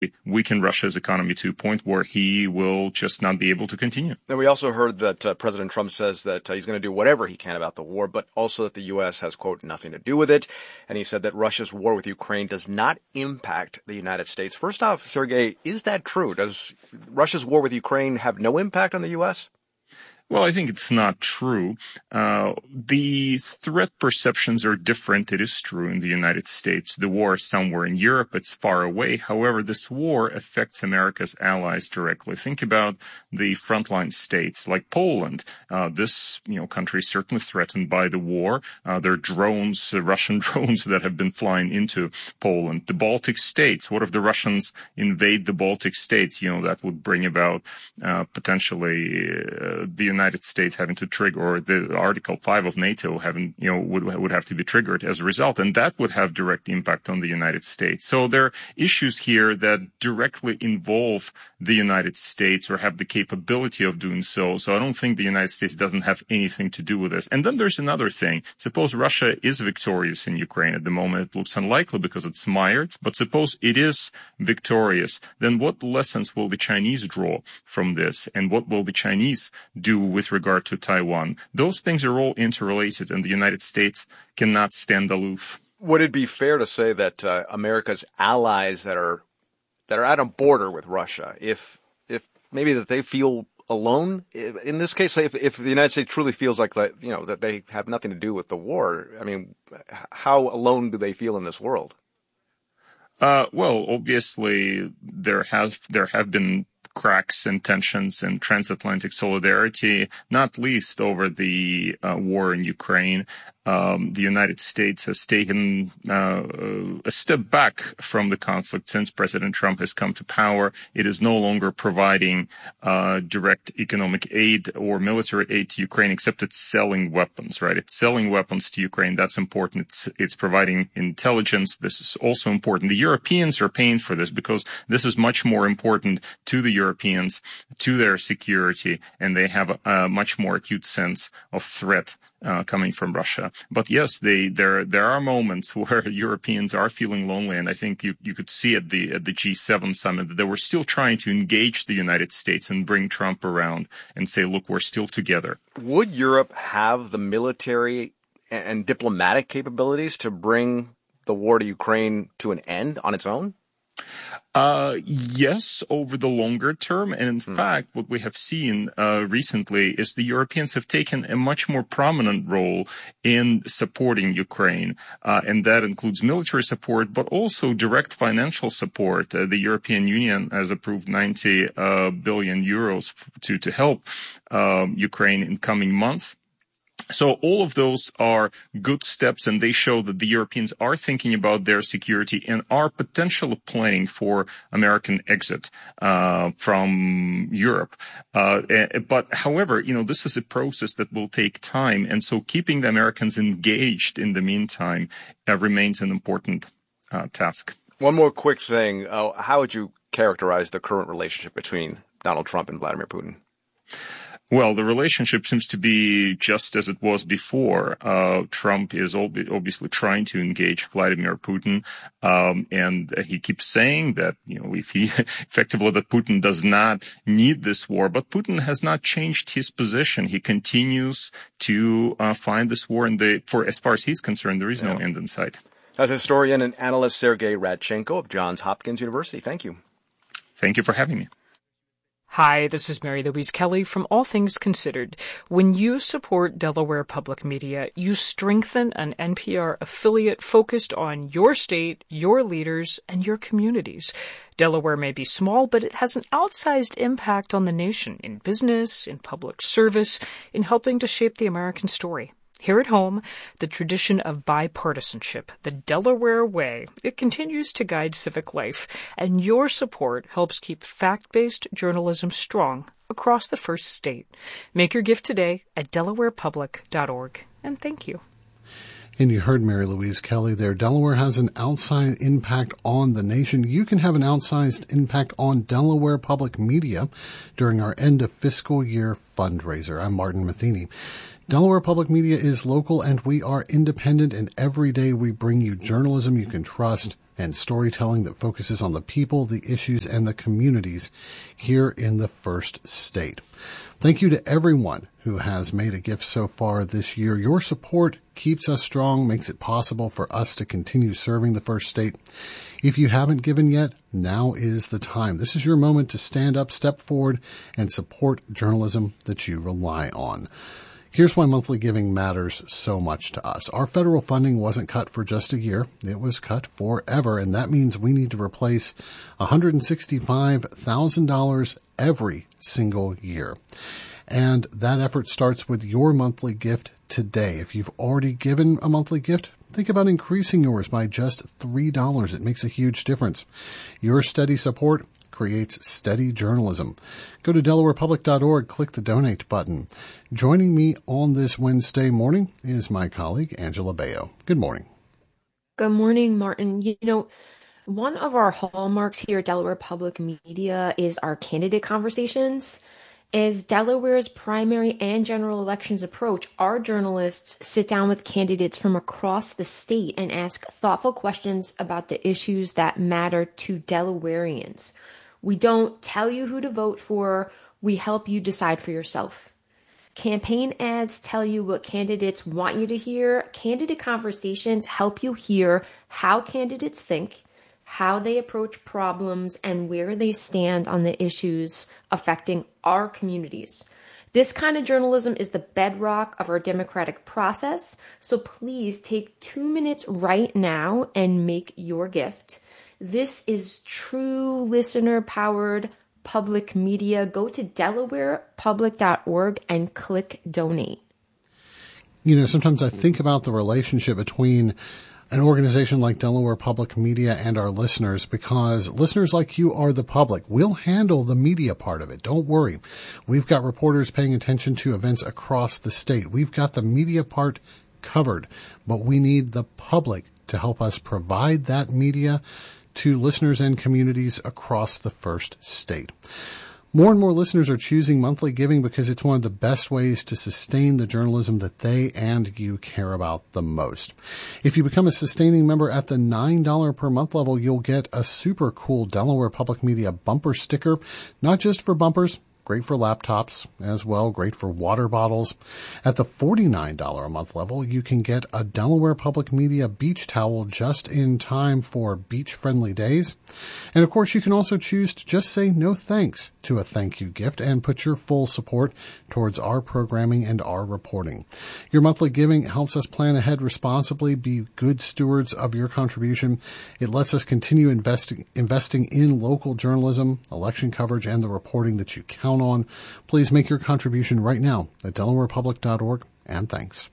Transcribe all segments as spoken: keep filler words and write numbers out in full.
weaken Russia's economy to a point where he will just not be able to continue. And we also heard that uh, President Trump says that uh, he's going to do whatever he can about the war, but also that the U S has, quote, nothing to do with it. And he said that Russia's war with Ukraine does not impact the United States. First off, Sergei, is that true? Does Russia's war with Ukraine have no impact on the U S? Well, I think it's not true. Uh, the threat perceptions are different. It is true in the United States. The war is somewhere in Europe. It's far away. However, this war affects America's allies directly. Think about the frontline states like Poland. Uh, this, you know, country is certainly threatened by the war. Uh, there are drones, uh, Russian drones that have been flying into Poland. The Baltic states. What if the Russians invade the Baltic states? You know, that would bring about uh, potentially uh, the United United States having to trigger, or the Article five of NATO having, you know, would would have to be triggered as a result, and that would have direct impact on the United States. So there are issues here that directly involve the United States or have the capability of doing so. So I don't think the United States doesn't have anything to do with this. And then there's another thing. Suppose Russia is victorious in Ukraine. At the moment, it looks unlikely because it's mired, but suppose it is victorious, then what lessons will the Chinese draw from this, and what will the Chinese do with regard to Taiwan? Those things are all interrelated, and the United States cannot stand aloof. Would it be fair to say that uh, America's allies that are that are at a border with Russia, if if maybe that they feel alone in this case, if if the United States truly feels like that, you know, that they have nothing to do with the war, I mean, how alone do they feel in this world? Uh, well, obviously there have there have been cracks and tensions and transatlantic solidarity, not least over the uh, war in Ukraine. Um, the United States has taken uh, a step back from the conflict since President Trump has come to power. It is no longer providing uh, direct economic aid or military aid to Ukraine, except it's selling weapons, right? It's selling weapons to Ukraine. That's important. It's, it's providing intelligence. This is also important. The Europeans are paying for this because this is much more important to the Europeans, to their security, and they have a, a much more acute sense of threat Uh, coming from Russia. But yes, they, there there are moments where Europeans are feeling lonely, and I think you, you could see at the at the G seven summit that they were still trying to engage the United States and bring Trump around and say, look, we're still together. Would Europe have the military and diplomatic capabilities to bring the war to Ukraine to an end on its own? Uh, yes, over the longer term. And in hmm. fact, what we have seen uh, recently is the Europeans have taken a much more prominent role in supporting Ukraine. Uh, and that includes military support, but also direct financial support. Uh, the European Union has approved ninety uh, billion euros to, to help um, Ukraine in coming months. So all of those are good steps, and they show that the Europeans are thinking about their security and are potentially planning for American exit uh, from Europe. Uh, but however, you know, this is a process that will take time, and so keeping the Americans engaged in the meantime uh, remains an important uh, task. One more quick thing. Uh, how would you characterize the current relationship between Donald Trump and Vladimir Putin? Well, the relationship seems to be just as it was before. Uh, Trump is ob- obviously trying to engage Vladimir Putin, um, and he keeps saying that, you know, if he effectively that Putin does not need this war, but Putin has not changed his position. He continues to uh, find this war, and the, for as far as he's concerned, there is yeah. no end in sight. That's historian and analyst Sergei Radchenko of Johns Hopkins University. Thank you. Thank you for having me. Hi, this is Mary Louise Kelly from All Things Considered. When you support Delaware Public Media, you strengthen an N P R affiliate focused on your state, your leaders, and your communities. Delaware may be small, but it has an outsized impact on the nation in business, in public service, in helping to shape the American story. Here at home, the tradition of bipartisanship, the Delaware way, it continues to guide civic life, and your support helps keep fact-based journalism strong across the first state. Make your gift today at delaware public dot org, and thank you. And you heard Mary Louise Kelly there. Delaware has an outsized impact on the nation. You can have an outsized impact on Delaware Public Media during our end of fiscal year fundraiser. I'm Martin Matheny. Delaware Public Media is local, and we are independent, and every day we bring you journalism you can trust and storytelling that focuses on the people, the issues, and the communities here in the First State. Thank you to everyone who has made a gift so far this year. Your support keeps us strong, makes it possible for us to continue serving the First State. If you haven't given yet, now is the time. This is your moment to stand up, step forward, and support journalism that you rely on. Here's why monthly giving matters so much to us. Our federal funding wasn't cut for just a year. It was cut forever, and that means we need to replace one hundred sixty-five thousand dollars every single year. And that effort starts with your monthly gift today. If you've already given a monthly gift, think about increasing yours by just three dollars. It makes a huge difference. Your steady support creates steady journalism. Go to Delaware Public dot org, click the donate button. Joining me on this Wednesday morning is my colleague, Angela Baio. Good morning. Good morning, Martin. You know, one of our hallmarks here at Delaware Public Media is our candidate conversations. As Delaware's primary and general elections approach, our journalists sit down with candidates from across the state and ask thoughtful questions about the issues that matter to Delawareans. We don't tell you who to vote for, we help you decide for yourself. Campaign ads tell you what candidates want you to hear. Candidate conversations help you hear how candidates think, how they approach problems, and where they stand on the issues affecting our communities. This kind of journalism is the bedrock of our democratic process, so please take two minutes right now and make your gift. This is true listener-powered public media. Go to Delaware Public dot org and click donate. You know, sometimes I think about the relationship between an organization like Delaware Public Media and our listeners, because listeners like you are the public. We'll handle the media part of it. Don't worry. We've got reporters paying attention to events across the state. We've got the media part covered, but we need the public to help us provide that media to listeners and communities across the First State. More and more listeners are choosing monthly giving because it's one of the best ways to sustain the journalism that they and you care about the most. If you become a sustaining member at the nine dollars per month level, you'll get a super cool Delaware Public Media bumper sticker, not just for bumpers, great for laptops as well, great for water bottles. At the forty-nine dollars a month level, you can get a Delaware Public Media beach towel just in time for beach-friendly days. And of course, you can also choose to just say no thanks to a thank you gift and put your full support towards our programming and our reporting. Your monthly giving helps us plan ahead responsibly, be good stewards of your contribution. It lets us continue investing, investing in local journalism, election coverage, and the reporting that you count on. Please make your contribution right now at Delaware Public dot org, and thanks.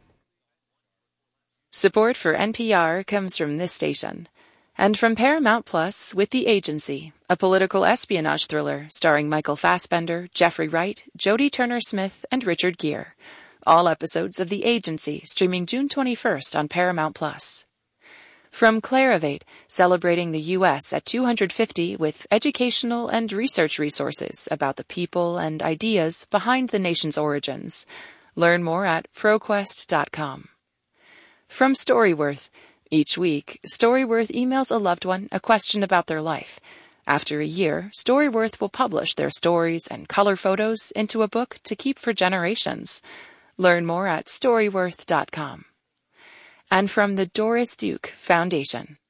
Support for N P R comes from this station and from Paramount Plus with The Agency, a political espionage thriller starring Michael Fassbender, Jeffrey Wright, Jodie Turner-Smith, and Richard Gere. All episodes of The Agency streaming June twenty-first on Paramount Plus. From Clarivate, celebrating the U S at two hundred fifty with educational and research resources about the people and ideas behind the nation's origins. Learn more at ProQuest dot com. From Storyworth, each week, Storyworth emails a loved one a question about their life. After a year, Storyworth will publish their stories and color photos into a book to keep for generations. Learn more at Storyworth dot com. And from the Doris Duke Foundation.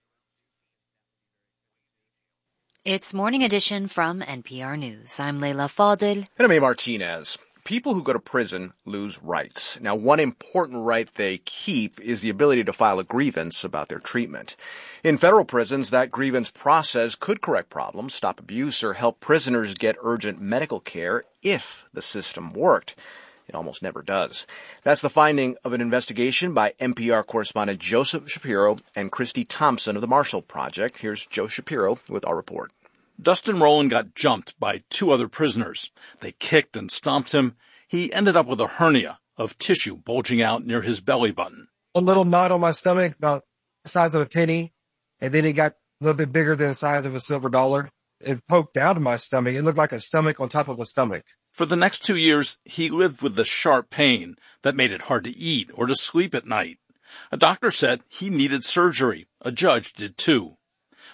It's Morning Edition from N P R News. I'm Leila Fadel. And I'm A. Martinez. People who go to prison lose rights. Now, one important right they keep is the ability to file a grievance about their treatment. In federal prisons, that grievance process could correct problems, stop abuse, or help prisoners get urgent medical care if the system worked. It almost never does. That's the finding of an investigation by N P R correspondent Joseph Shapiro and Christy Thompson of the Marshall Project. Here's Joe Shapiro with our report. Dustin Rowland got jumped by two other prisoners. They kicked and stomped him. He ended up with a hernia of tissue bulging out near his belly button. A little knot on my stomach, about the size of a penny, and then it got a little bit bigger than the size of a silver dollar. It poked out of my stomach. It looked like a stomach on top of a stomach. For the next two years, he lived with the sharp pain that made it hard to eat or to sleep at night. A doctor said he needed surgery. A judge did too.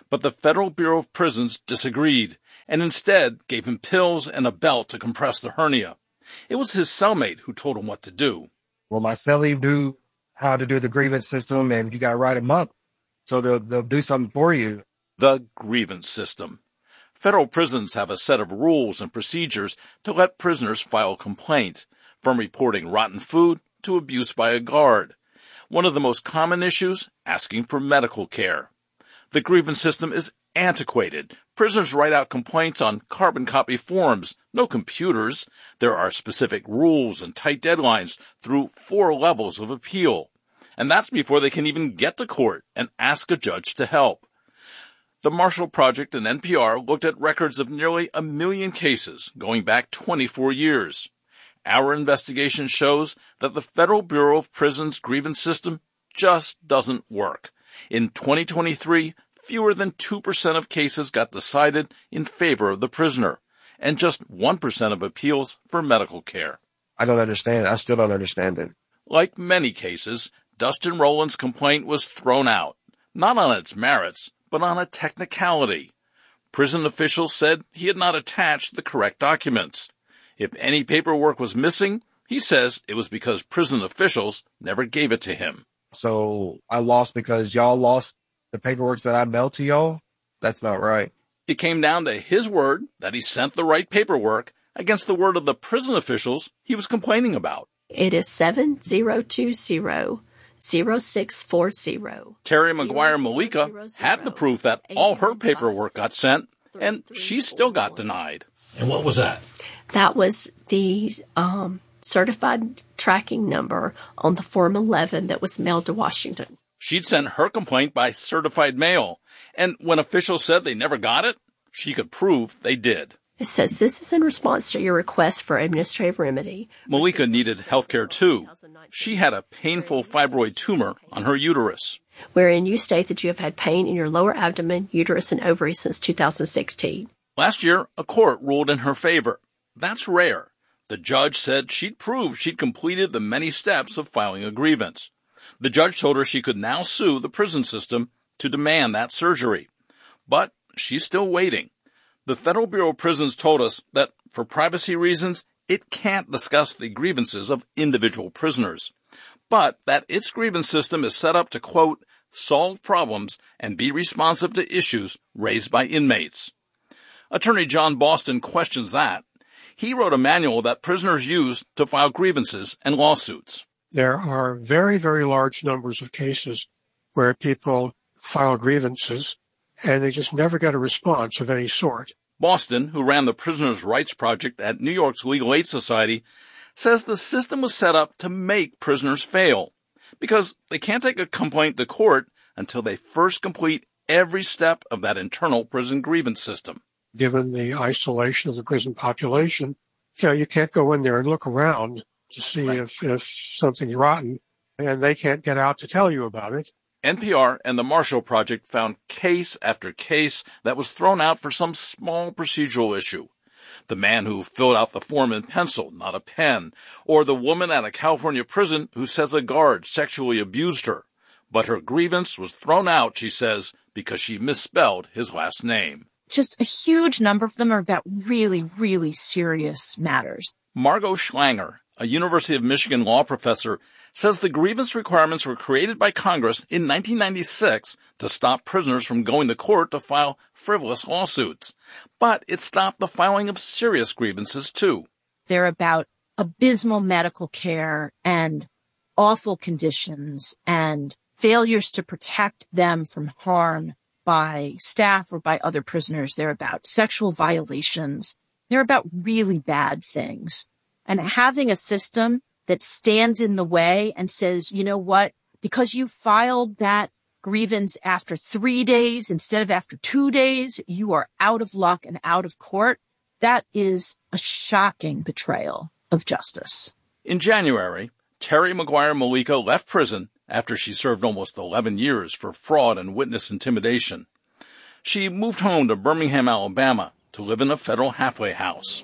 But the Federal Bureau of Prisons disagreed and instead gave him pills and a belt to compress the hernia. It was his cellmate who told him what to do. Well, my cellie knew how to do the grievance system, and you got to write them up so they'll, they'll do something for you. The grievance system. Federal prisons have a set of rules and procedures to let prisoners file complaints, from reporting rotten food to abuse by a guard. One of the most common issues, asking for medical care. The grievance system is antiquated. Prisoners write out complaints on carbon copy forms, no computers. There are specific rules and tight deadlines through four levels of appeal. And that's before they can even get to court and ask a judge to help. The Marshall Project and N P R looked at records of nearly a million cases going back twenty-four years. Our investigation shows that the Federal Bureau of Prisons grievance system just doesn't work. In twenty twenty-three, fewer than two percent of cases got decided in favor of the prisoner, and just one percent of appeals for medical care. I don't understand. I still don't understand it. Like many cases, Dustin Rowland's complaint was thrown out, not on its merits, but on a technicality. Prison officials said he had not attached the correct documents. If any paperwork was missing, he says it was because prison officials never gave it to him. So I lost because y'all lost the paperwork that I mailed to y'all? That's not right. It came down to his word that he sent the right paperwork against the word of the prison officials he was complaining about. It is seven zero two zero zero six four zero. Terry McGuire Malika had the proof that all her paperwork got sent, and she still got denied. And what was that? That was the um, certified tracking number on the Form eleven that was mailed to Washington. She'd sent her complaint by certified mail, and when officials said they never got it, she could prove they did. It says this is in response to your request for administrative remedy. Malika needed health care too. She had a painful fibroid tumor on her uterus, wherein you state that you have had pain in your lower abdomen, uterus, and ovaries since two thousand sixteen. Last year, a court ruled in her favor. That's rare. The judge said she'd proved she'd completed the many steps of filing a grievance. The judge told her she could now sue the prison system to demand that surgery. But she's still waiting. The Federal Bureau of Prisons told us that, for privacy reasons, it can't discuss the grievances of individual prisoners, but that its grievance system is set up to, quote, solve problems and be responsive to issues raised by inmates. Attorney John Boston questions that. He wrote a manual that prisoners use to file grievances and lawsuits. There are very, very large numbers of cases where people file grievances and they just never get a response of any sort. Boston, who ran the Prisoners' Rights Project at New York's Legal Aid Society, says the system was set up to make prisoners fail, because they can't take a complaint to court until they first complete every step of that internal prison grievance system. Given the isolation of the prison population, you know, you can't go in there and look around to see right. if, if something's rotten, and they can't get out to tell you about it. N P R and the Marshall Project found case after case that was thrown out for some small procedural issue. The man who filled out the form in pencil, not a pen, or the woman at a California prison who says a guard sexually abused her. But her grievance was thrown out, she says, because she misspelled his last name. Just a huge number of them are about really, really serious matters. Margot Schlanger, a University of Michigan law professor, says the grievance requirements were created by Congress in nineteen ninety-six to stop prisoners from going to court to file frivolous lawsuits. But it stopped the filing of serious grievances, too. They're about abysmal medical care and awful conditions and failures to protect them from harm by staff or by other prisoners. They're about sexual violations. They're about really bad things. And having a system that stands in the way and says, you know what, because you filed that grievance after three days instead of after two days, you are out of luck and out of court. That is a shocking betrayal of justice. In January, Terry McGuire Malika left prison after she served almost eleven years for fraud and witness intimidation. She moved home to Birmingham, Alabama, to live in a federal halfway house.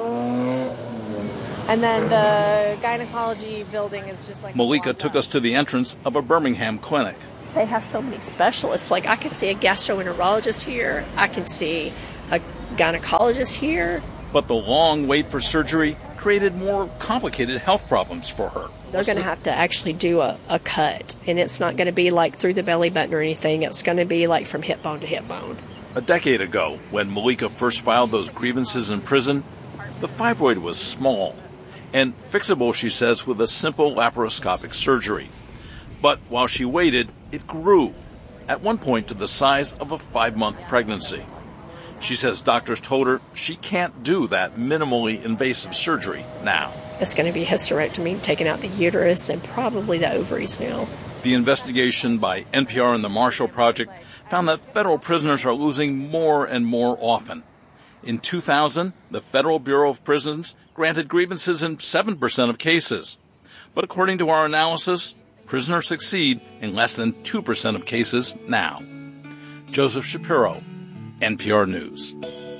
And then the gynecology building is just like... Malika took us to the entrance of a Birmingham clinic. They have so many specialists. Like I can see a gastroenterologist here. I can see a gynecologist here. But the long wait for surgery created more complicated health problems for her. They're going to have to actually do a, a cut, and it's not going to be like through the belly button or anything. It's going to be like from hip bone to hip bone. A decade ago, when Malika first filed those grievances in prison, the fibroid was small and fixable, she says, with a simple laparoscopic surgery. But while she waited, it grew, at one point to the size of a five-month pregnancy. She says doctors told her she can't do that minimally invasive surgery now. It's going to be hysterectomy, taking out the uterus and probably the ovaries now. The investigation by N P R and the Marshall Project found that federal prisoners are losing more and more often. In two thousand, the Federal Bureau of Prisons granted grievances in seven percent of cases. But according to our analysis, prisoners succeed in less than two percent of cases now. Joseph Shapiro, N P R News.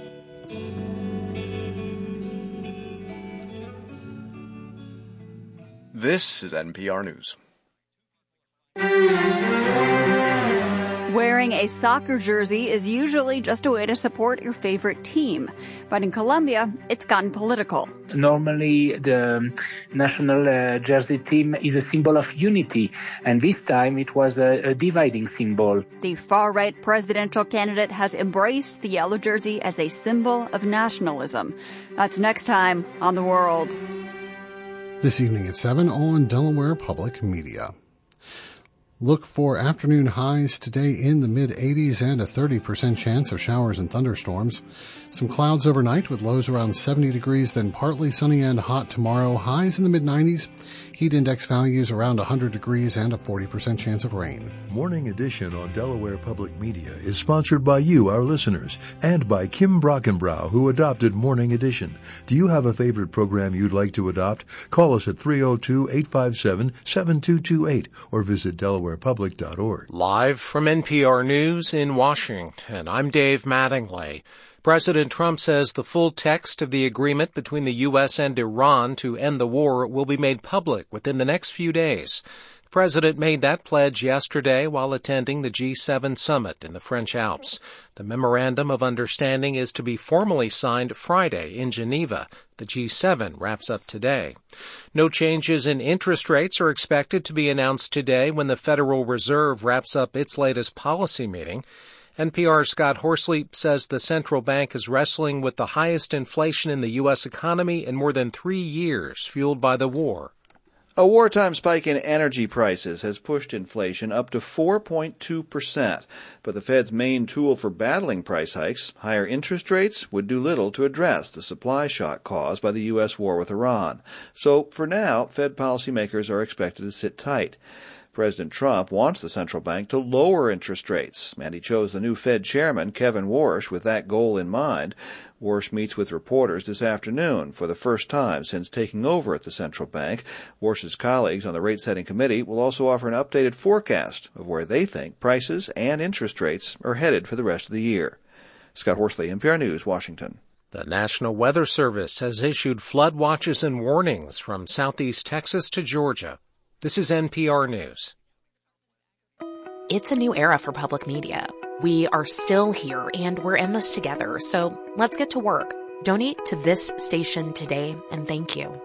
This is N P R News. Wearing a soccer jersey is usually just a way to support your favorite team. But in Colombia, it's gotten political. Normally, the national uh, jersey team is a symbol of unity, and this time it was a, a dividing symbol. The far-right presidential candidate has embraced the yellow jersey as a symbol of nationalism. That's next time on The World. This evening at seven on Delaware Public Media. Look for afternoon highs today in the mid-eighties and a thirty percent chance of showers and thunderstorms. Some clouds overnight with lows around seventy degrees, then partly sunny and hot tomorrow. Highs in the mid-nineties. Heat index values around one hundred degrees and a forty percent chance of rain. Morning Edition on Delaware Public Media is sponsored by you, our listeners, and by Kim Brockenbrow, who adopted Morning Edition. Do you have a favorite program you'd like to adopt? Call us at three oh two, eight five seven, seven two two eight or visit delaware public dot org. Live from N P R News in Washington, I'm Dave Mattingly. President Trump says the full text of the agreement between the U S and Iran to end the war will be made public within the next few days. The president made that pledge yesterday while attending the G seven summit in the French Alps. The memorandum of understanding is to be formally signed Friday in Geneva. The G seven wraps up today. No changes in interest rates are expected to be announced today when the Federal Reserve wraps up its latest policy meeting. N P R's Scott Horsley says the central bank is wrestling with the highest inflation in the U S economy in more than three years, fueled by the war. A wartime spike in energy prices has pushed inflation up to four point two percent. But the Fed's main tool for battling price hikes, higher interest rates, would do little to address the supply shock caused by the U S war with Iran. So, for now, Fed policymakers are expected to sit tight. President Trump wants the central bank to lower interest rates, and he chose the new Fed chairman, Kevin Warsh, with that goal in mind. Warsh meets with reporters this afternoon for the first time since taking over at the central bank. Warsh's colleagues on the rate-setting committee will also offer an updated forecast of where they think prices and interest rates are headed for the rest of the year. Scott Horsley, N P R News, Washington. The National Weather Service has issued flood watches and warnings from southeast Texas to Georgia. This is N P R News. It's a new era for public media. We are still here, and we're in this together, so let's get to work. Donate to this station today, and thank you.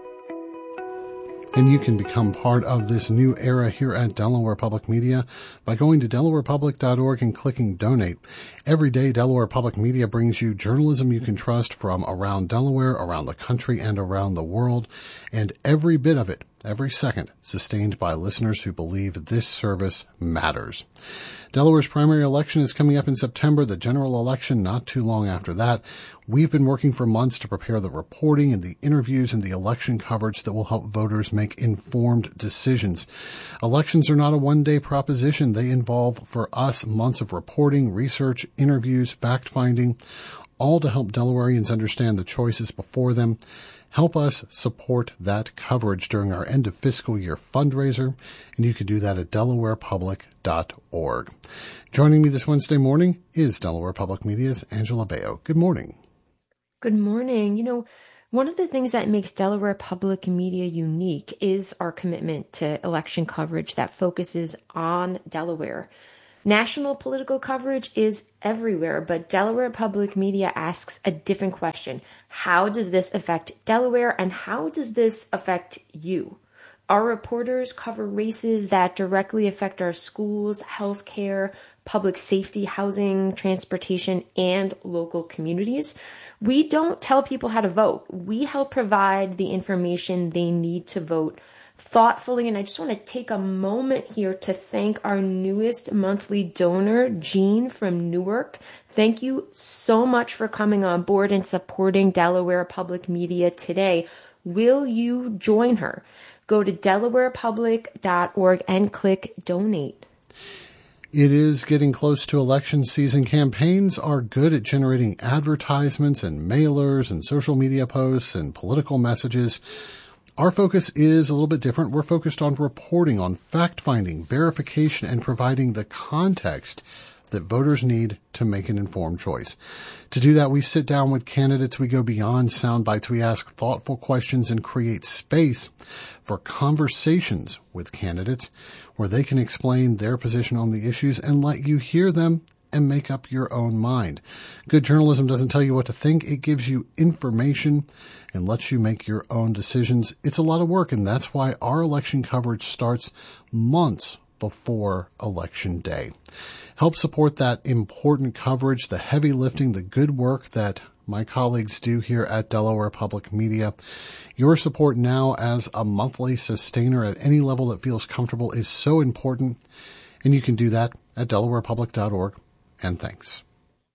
And you can become part of this new era here at Delaware Public Media by going to delaware public dot org and clicking Donate. Every day, Delaware Public Media brings you journalism you can trust from around Delaware, around the country, and around the world. And every bit of it, every second, sustained by listeners who believe this service matters. Delaware's primary election is coming up in September, the general election not too long after that. We've been working for months to prepare the reporting and the interviews and the election coverage that will help voters make informed decisions. Elections are not a one-day proposition. They involve, for us, months of reporting, research, interviews, fact-finding, all to help Delawareans understand the choices before them. Help us support that coverage during our end of fiscal year fundraiser, and you can do that at delaware public dot org. Joining me this Wednesday morning is Delaware Public Media's Angela Baio. Good morning. Good morning. You know, One of the things that makes Delaware Public Media unique is our commitment to election coverage that focuses on Delaware. National political coverage is everywhere, but Delaware Public Media asks a different question. How does this affect Delaware, and how does this affect you? Our reporters cover races that directly affect our schools, healthcare, public safety, housing, transportation, and local communities. We don't tell people how to vote. We help provide the information they need to vote thoughtfully. And I just want to take a moment here to thank our newest monthly donor, Jean from Newark. Thank you so much for coming on board and supporting Delaware Public Media today. Will you join her? Go to delaware public dot org and click donate. It is getting close to election season. Campaigns are good at generating advertisements and mailers and social media posts and political messages. Our focus is a little bit different. We're focused on reporting, on fact-finding, verification, and providing the context that voters need to make an informed choice. To do that, we sit down with candidates. We go beyond sound bites. We ask thoughtful questions and create space for conversations with candidates where they can explain their position on the issues and let you hear them and make up your own mind. Good journalism doesn't tell you what to think. It gives you information and lets you make your own decisions. It's a lot of work, and that's why our election coverage starts months before Election Day. Help support that important coverage, the heavy lifting, the good work that my colleagues do here at Delaware Public Media. Your support now as a monthly sustainer at any level that feels comfortable is so important, and you can do that at delaware public dot org. And thanks.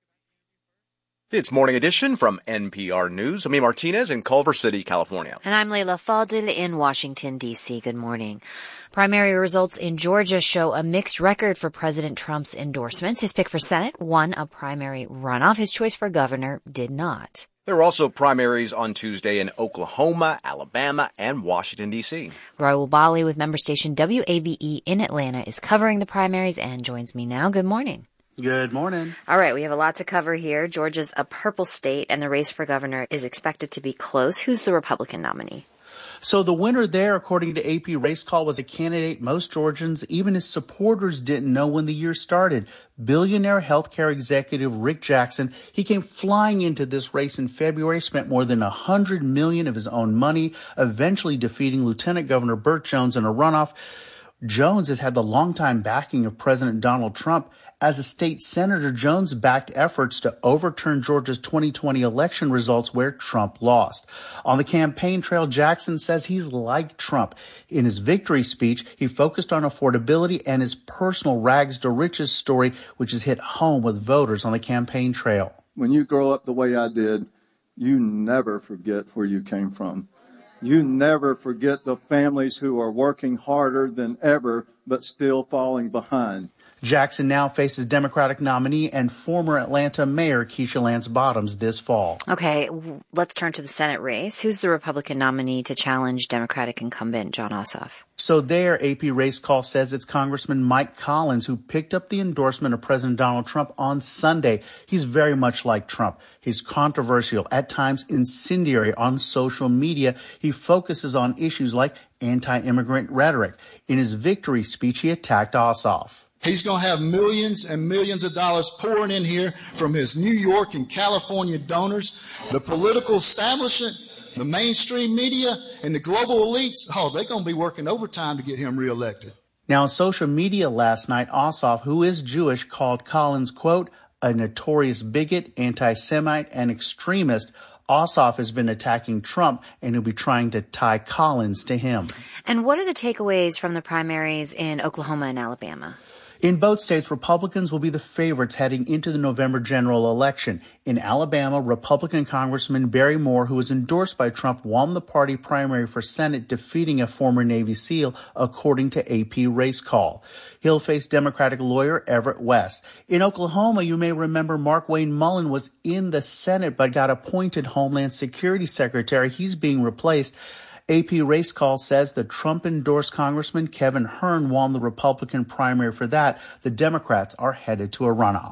It's Morning Edition from N P R News. I'm Martinez in Culver City, California. And I'm Layla Fadil in Washington, D C. Good morning. Primary results in Georgia show a mixed record for President Trump's endorsements. His pick for Senate won a primary runoff. His choice for governor did not. There were also primaries on Tuesday in Oklahoma, Alabama, and Washington, D C. Raul Bali with member station W A B E in Atlanta is covering the primaries and joins me now. Good morning. Good morning. All right, we have a lot to cover here. Georgia's a purple state, and the race for governor is expected to be close. Who's the Republican nominee? So the winner there, according to A P Race Call, was a candidate most Georgians, even his supporters, didn't know when the year started. Billionaire healthcare executive Rick Jackson. He came flying into this race in February, spent more than one hundred million dollars of his own money, eventually defeating Lieutenant Governor Burt Jones in a runoff. Jones has had the longtime backing of President Donald Trump. As a state senator, Jones backed efforts to overturn Georgia's twenty twenty election results where Trump lost. On the campaign trail, Jackson says he's like Trump. In his victory speech, he focused on affordability and his personal rags to riches story, which has hit home with voters on the campaign trail. When you grow up the way I did, you never forget where you came from. You never forget the families who are working harder than ever, but still falling behind. Jackson now faces Democratic nominee and former Atlanta Mayor Keisha Lance Bottoms this fall. Okay, let's turn to the Senate race. Who's the Republican nominee to challenge Democratic incumbent Jon Ossoff? So there, A P Race Call says it's Congressman Mike Collins who picked up the endorsement of President Donald Trump on Sunday. He's very much like Trump. He's controversial, at times incendiary on social media. He focuses on issues like anti-immigrant rhetoric. In his victory speech, he attacked Ossoff. He's going to have millions and millions of dollars pouring in here from his New York and California donors. The political establishment, the mainstream media, and the global elites, oh, they're going to be working overtime to get him reelected. Now, on social media last night, Ossoff, who is Jewish, called Collins, quote, a notorious bigot, anti-Semite, and extremist. Ossoff has been attacking Trump, and he'll be trying to tie Collins to him. And what are the takeaways from the primaries in Oklahoma and Alabama? In both states, Republicans will be the favorites heading into the November general election. In Alabama, Republican Congressman Barry Moore, who was endorsed by Trump, won the party primary for Senate, defeating a former Navy SEAL, according to A P Race Call. He'll face Democratic lawyer Everett West. In Oklahoma, you may remember Mark Wayne Mullen was in the Senate but got appointed Homeland Security Secretary. He's being replaced. A P Race Call says the Trump-endorsed Congressman Kevin Hern won the Republican primary for that. The Democrats are headed to a runoff.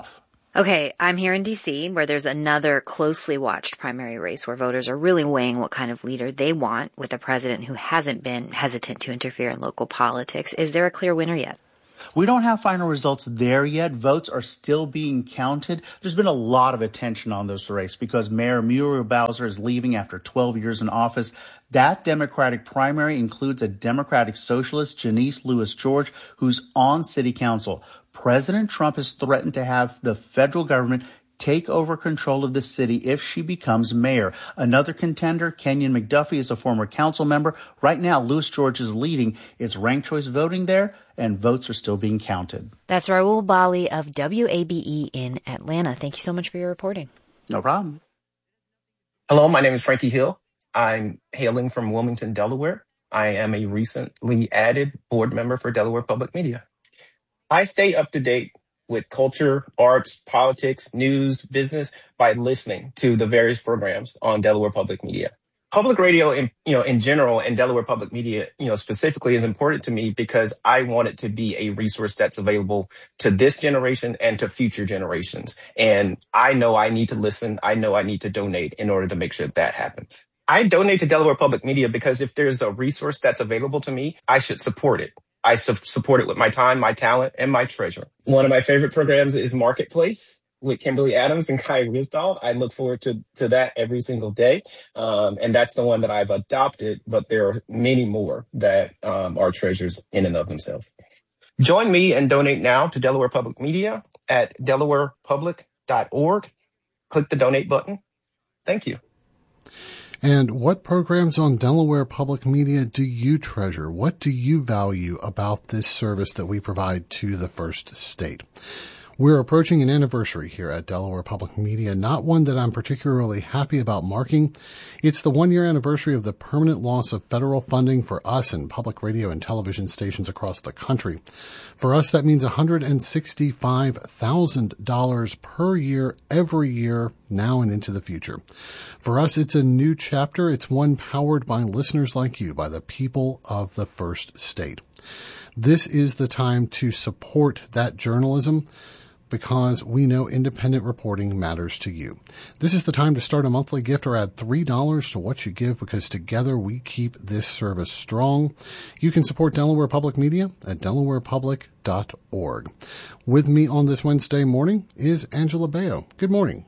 Okay, I'm here in D C, where there's another closely watched primary race where voters are really weighing what kind of leader they want with a president who hasn't been hesitant to interfere in local politics. Is there a clear winner yet? We don't have final results there yet. Votes are still being counted. There's been a lot of attention on this race because Mayor Muriel Bowser is leaving after twelve years in office. That Democratic primary includes a Democratic socialist, Janice Lewis George, who's on city council. President Trump has threatened to have the federal government take over control of the city if she becomes mayor. Another contender, Kenyon McDuffie, is a former council member. Right now, Lewis George is leading. It's ranked choice voting there, and votes are still being counted. That's Raul Bali of W A B E in Atlanta. Thank you so much for your reporting. No problem. Hello, my name is Frankie Hill. I'm hailing from Wilmington, Delaware. I am a recently added board member for Delaware Public Media. I stay up to date with culture, arts, politics, news, business by listening to the various programs on Delaware Public Media. Public radio, in, you know, in general, and Delaware Public Media, you know, specifically, is important to me because I want it to be a resource that's available to this generation and to future generations. And I know I need to listen. I know I need to donate in order to make sure that happens. I donate to Delaware Public Media because if there's a resource that's available to me, I should support it. I su- support it with my time, my talent, and my treasure. One of my favorite programs is Marketplace with Kimberly Adams and Kai Risdahl. I look forward to, to that every single day. Um, and that's the one that I've adopted, but there are many more that um, are treasures in and of themselves. Join me and donate now to Delaware Public Media at delaware public dot org. Click the donate button. Thank you. And what programs on Delaware Public Media do you treasure? What do you value about this service that we provide to the First State? We're approaching an anniversary here at Delaware Public Media, not one that I'm particularly happy about marking. It's the one-year anniversary of the permanent loss of federal funding for us and public radio and television stations across the country. For us, that means one hundred sixty-five thousand dollars per year, every year, now and into the future. For us, it's a new chapter. It's one powered by listeners like you, by the people of the First State. This is the time to support that journalism, because we know independent reporting matters to you. This is the time to start a monthly gift or add three dollars to what you give, because together we keep this service strong. You can support Delaware Public Media at delaware public dot org. With me on this Wednesday morning is Angela Baio. Good morning.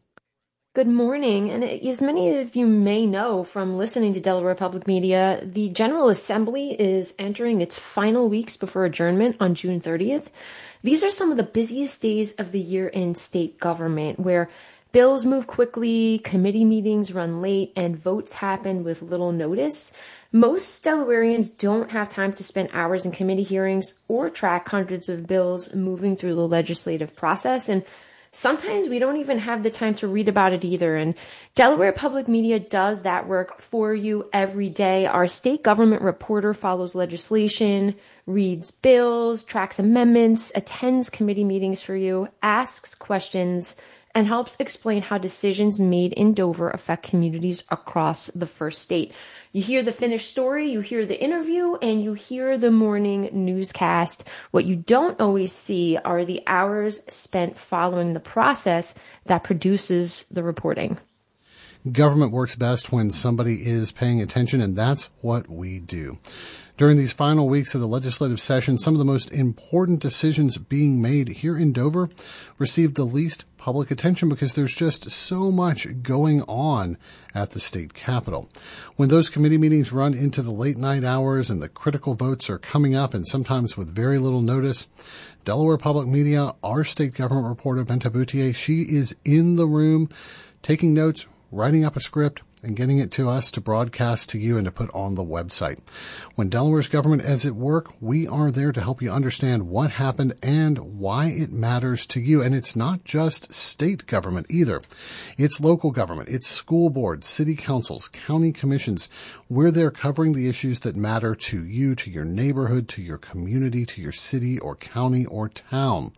Good morning. And as many of you may know from listening to Delaware Public Media, the General Assembly is entering its final weeks before adjournment on June thirtieth. These are some of the busiest days of the year in state government, where bills move quickly, committee meetings run late, and votes happen with little notice. Most Delawareans don't have time to spend hours in committee hearings or track hundreds of bills moving through the legislative process, and sometimes we don't even have the time to read about it either. And Delaware Public Media does that work for you every day. Our state government reporter follows legislation, reads bills, tracks amendments, attends committee meetings for you, asks questions, and helps explain how decisions made in Dover affect communities across the First State. You hear the finished story, you hear the interview, and you hear the morning newscast. What you don't always see are the hours spent following the process that produces the reporting. Government works best when somebody is paying attention, and that's what we do. During these final weeks of the legislative session, some of the most important decisions being made here in Dover receive the least public attention because there's just so much going on at the state capitol. When those committee meetings run into the late night hours and the critical votes are coming up, and sometimes with very little notice, Delaware Public Media, our state government reporter, Benta Boutier, she is in the room taking notes, writing up a script, and getting it to us to broadcast to you and to put on the website. When Delaware's government is at work, we are there to help you understand what happened and why it matters to you. And it's not just state government either. It's local government. It's school boards, city councils, county commissions. We're there covering the issues that matter to you, to your neighborhood, to your community, to your city or county or town.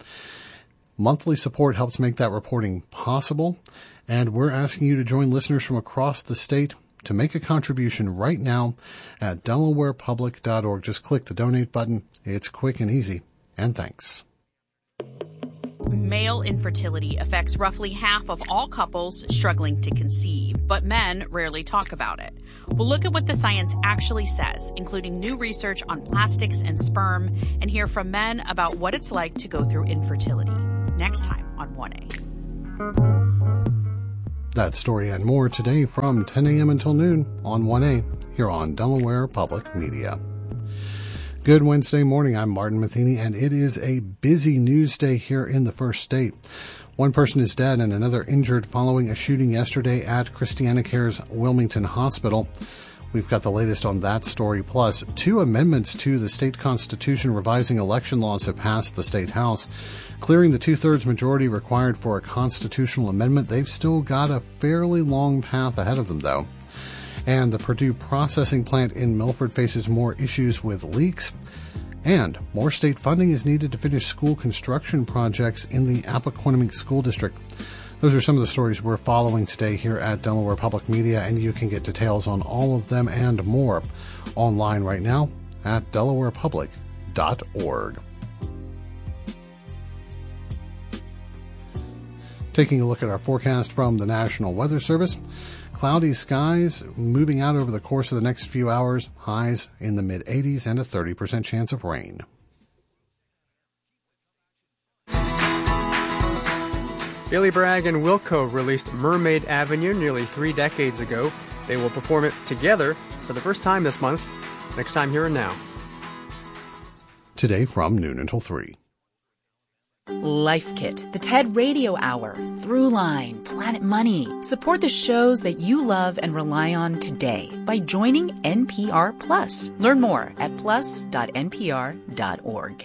Monthly support helps make that reporting possible. And we're asking you to join listeners from across the state to make a contribution right now at delaware public dot org. Just click the donate button. It's quick and easy. And thanks. Male infertility affects roughly half of all couples struggling to conceive, but men rarely talk about it. We'll look at what the science actually says, including new research on plastics and sperm, and hear from men about what it's like to go through infertility. Next time on one A. That story and more today from ten a.m. until noon on one A here on Delaware Public Media. Good Wednesday morning. I'm Martin Matheny, and it is a busy news day here in the First State. One person is dead and another injured following a shooting yesterday at ChristianaCare's Wilmington Hospital. We've got the latest on that story. Plus, two amendments to the state constitution revising election laws have passed the state house, clearing the two-thirds majority required for a constitutional amendment. They've still got a fairly long path ahead of them, though. And the Purdue processing plant in Milford faces more issues with leaks. And more state funding is needed to finish school construction projects in the Appoquinimink School District. Those are some of the stories we're following today here at Delaware Public Media, and you can get details on all of them and more online right now at delaware public dot org. Taking a look at our forecast from the National Weather Service. Cloudy skies moving out over the course of the next few hours, highs in the mid eighties and a thirty percent chance of rain. Billy Bragg and Wilco released Mermaid Avenue nearly three decades ago. They will perform it together for the first time this month. Next time here and now. Today from noon until three. Life Kit, the TED Radio Hour, Throughline, Planet Money. Support the shows that you love and rely on today by joining N P R Plus. Learn more at plus dot n p r dot org.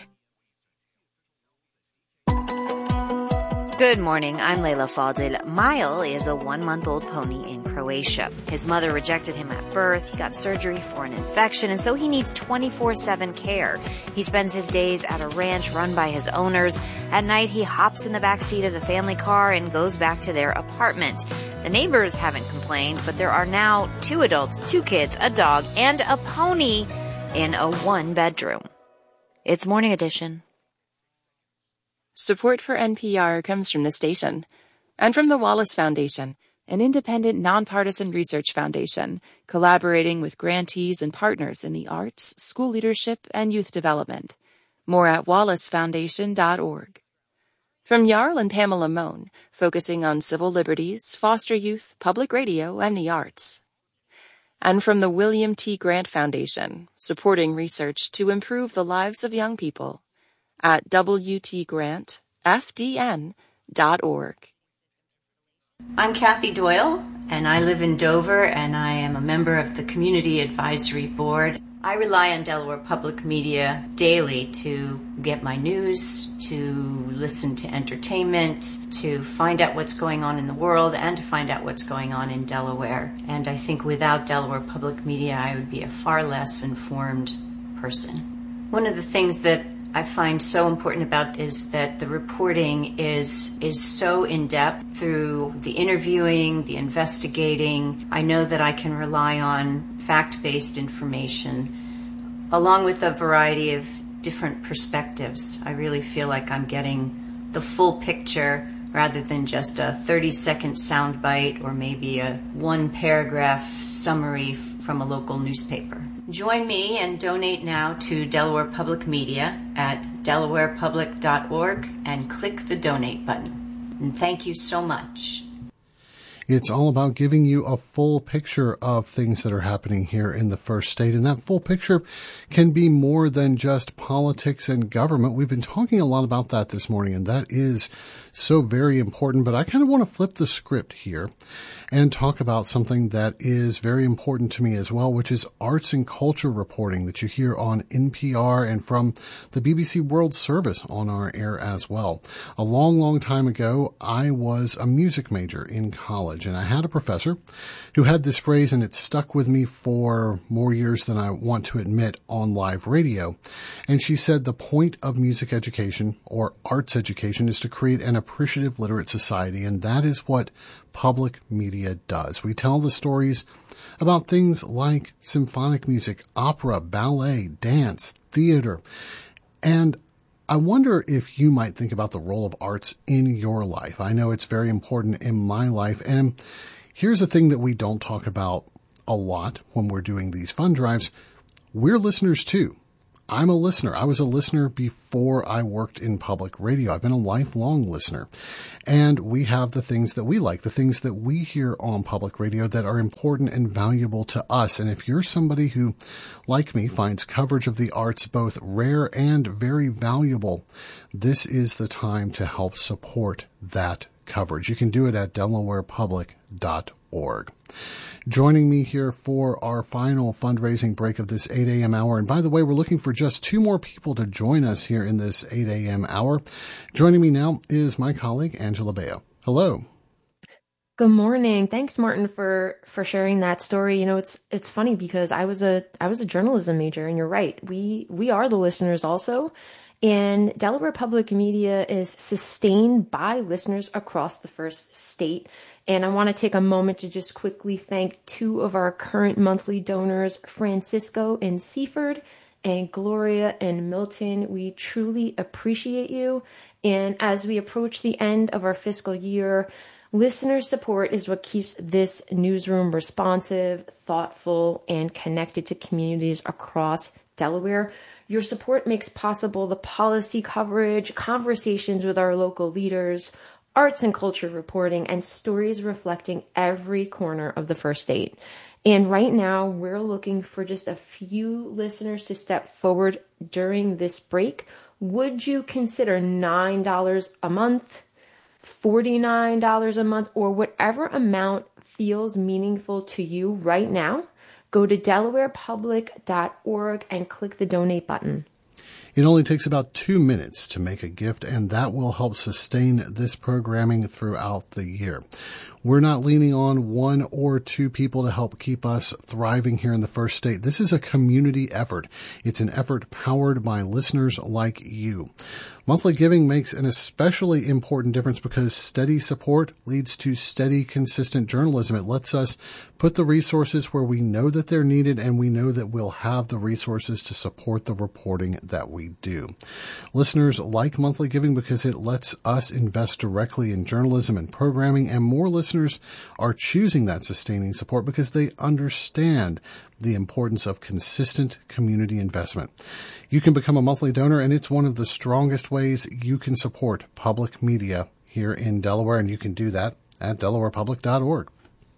Good morning, I'm Leila Fadil. Mile is a one-month-old pony in Croatia. His mother rejected him at birth. He got surgery for an infection, and so he needs twenty-four seven care. He spends his days at a ranch run by his owners. At night, he hops in the back seat of the family car and goes back to their apartment. The neighbors haven't complained, but there are now two adults, two kids, a dog, and a pony in a one-bedroom. It's Morning Edition. Support for N P R comes from the station and from the Wallace Foundation, an independent, nonpartisan research foundation collaborating with grantees and partners in the arts, school leadership, and youth development. More at wallace foundation dot org. From Jarl and Pamela Mohn, focusing on civil liberties, foster youth, public radio, and the arts. And from the William T. Grant Foundation, supporting research to improve the lives of young people. At w t grant f d n dot org. I'm Kathy Doyle, and I live in Dover, and I am a member of the Community Advisory Board. I rely on Delaware Public Media daily to get my news, to listen to entertainment, to find out what's going on in the world, and to find out what's going on in Delaware. And I think without Delaware Public Media, I would be a far less informed person. One of the things that I find so important about is that the reporting is is so in-depth through the interviewing, the investigating. I know that I can rely on fact-based information along with a variety of different perspectives. I really feel like I'm getting the full picture rather than just a thirty-second soundbite or maybe a one-paragraph summary from a local newspaper. Join me and donate now to Delaware Public Media at delaware public dot org and click the donate button. And thank you so much. It's all about giving you a full picture of things that are happening here in the First State. And that full picture can be more than just politics and government. We've been talking a lot about that this morning, and that is so very important. But I kind of want to flip the script here and talk about something that is very important to me as well, which is arts and culture reporting that you hear on N P R and from the B B C World Service on our air as well. A long, long time ago, I was a music major in college, and I had a professor who had this phrase, and it stuck with me for more years than I want to admit on live radio. And she said the point of music education or arts education is to create an appreciative, literate society, and that is what public media does. We tell the stories about things like symphonic music, opera, ballet, dance, theater, and I wonder if you might think about the role of arts in your life. I know it's very important in my life. And here's a thing that we don't talk about a lot when we're doing these fund drives. We're listeners too. I'm a listener. I was a listener before I worked in public radio. I've been a lifelong listener. And we have the things that we like, the things that we hear on public radio that are important and valuable to us. And if you're somebody who, like me, finds coverage of the arts both rare and very valuable, this is the time to help support that coverage. You can do it at delaware public dot org. Joining me here for our final fundraising break of this eight a.m. hour. And by the way, we're looking for just two more people to join us here in this eight a.m. hour. Joining me now is my colleague, Angela Baio. Hello. Good morning. Thanks, Martin, for, for sharing that story. You know, it's it's funny because I was a I was a journalism major, and you're right. We we are the listeners also. And Delaware Public Media is sustained by listeners across the first state. And I want to take a moment to just quickly thank two of our current monthly donors, Francisco in Seaford and Gloria in Milton. We truly appreciate you. And as we approach the end of our fiscal year, listener support is what keeps this newsroom responsive, thoughtful, and connected to communities across Delaware. Your support makes possible the policy coverage, conversations with our local leaders, arts and culture reporting, and stories reflecting every corner of the first state. And right now, we're looking for just a few listeners to step forward during this break. Would you consider nine dollars a month, forty-nine dollars a month, or whatever amount feels meaningful to you right now? Go to delaware public dot org and click the donate button. It only takes about two minutes to make a gift, and that will help sustain this programming throughout the year. We're not leaning on one or two people to help keep us thriving here in the first state. This is a community effort. It's an effort powered by listeners like you. Monthly giving makes an especially important difference because steady support leads to steady, consistent journalism. It lets us put the resources where we know that they're needed, and we know that we'll have the resources to support the reporting that we do. Listeners like monthly giving because it lets us invest directly in journalism and programming, and more listeners are choosing that sustaining support because they understand the importance of consistent community investment. You can become a monthly donor, and it's one of the strongest ways you can support public media here in Delaware, and you can do that at delaware public dot org.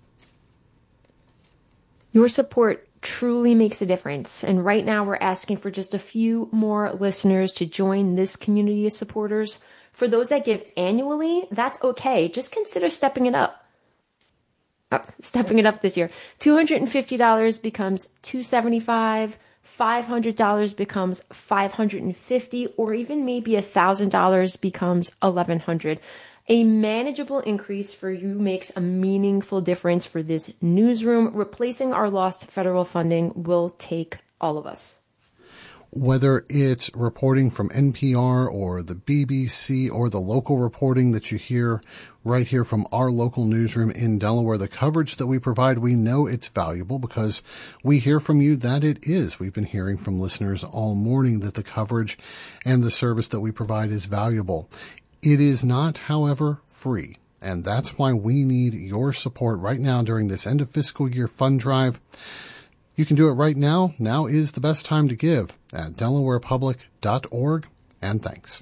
Your support truly makes a difference, and right now we're asking for just a few more listeners to join this community of supporters. For those that give annually, that's okay. Just consider stepping it up. Oh, stepping it up this year. two hundred fifty dollars becomes two hundred seventy-five dollars, five hundred dollars becomes five hundred fifty dollars, or even maybe one thousand dollars becomes eleven hundred dollars. A manageable increase for you makes a meaningful difference for this newsroom. Replacing our lost federal funding will take all of us. Whether it's reporting from N P R or the B B C or the local reporting that you hear right here from our local newsroom in Delaware, the coverage that we provide, we know it's valuable because we hear from you that it is. We've been hearing from listeners all morning that the coverage and the service that we provide is valuable. It is not, however, free, and that's why we need your support right now during this end of fiscal year fund drive. You can do it right now. Now is the best time to give at delaware public dot org, and thanks.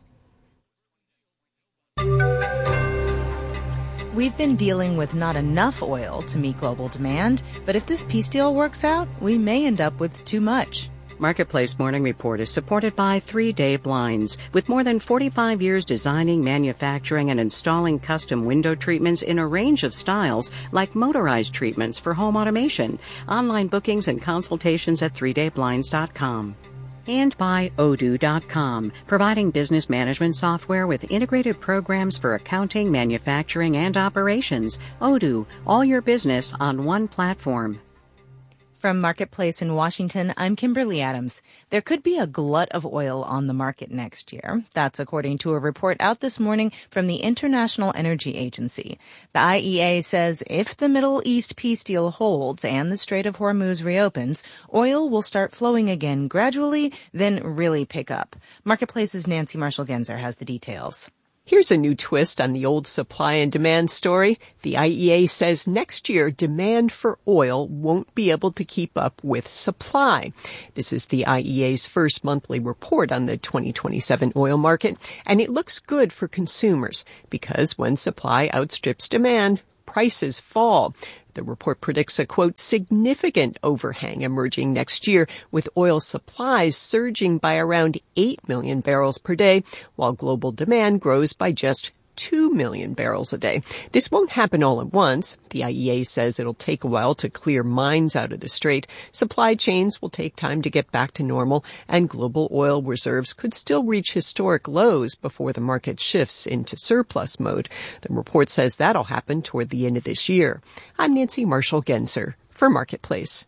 We've been dealing with not enough oil to meet global demand, but if this peace deal works out, we may end up with too much. Marketplace Morning Report is supported by Three Day Blinds. With more than forty-five years designing, manufacturing, and installing custom window treatments in a range of styles, like motorized treatments for home automation. Online bookings and consultations at three day blinds dot com. And by odoo dot com, providing business management software with integrated programs for accounting, manufacturing, and operations. Odoo, all your business on one platform. From Marketplace in Washington, I'm Kimberly Adams. There could be a glut of oil on the market next year. That's according to a report out this morning from the International Energy Agency. The I E A says if the Middle East peace deal holds and the Strait of Hormuz reopens, oil will start flowing again gradually, then really pick up. Marketplace's Nancy Marshall-Genzer has the details. Here's a new twist on the old supply and demand story. The I E A says next year demand for oil won't be able to keep up with supply. This is the I E A's first monthly report on the twenty twenty-seven oil market, and it looks good for consumers because when supply outstrips demand, prices fall. The report predicts a, quote, significant overhang emerging next year, with oil supplies surging by around eight million barrels per day, while global demand grows by just two million barrels a day. This won't happen all at once. The I E A says it'll take a while to clear mines out of the strait. Supply chains will take time to get back to normal, and global oil reserves could still reach historic lows before the market shifts into surplus mode. The report says that'll happen toward the end of this year. I'm Nancy Marshall-Genzer for Marketplace.